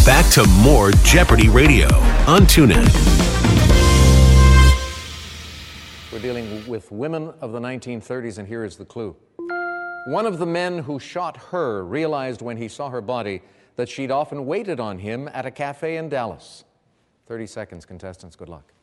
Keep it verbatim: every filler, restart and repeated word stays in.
Back to more Jeopardy Radio on TuneIn. We're dealing with women of the nineteen thirties, and here is the clue. One of the men who shot her realized when he saw her body that she'd often waited on him at a cafe in Dallas. thirty seconds, contestants. Good luck.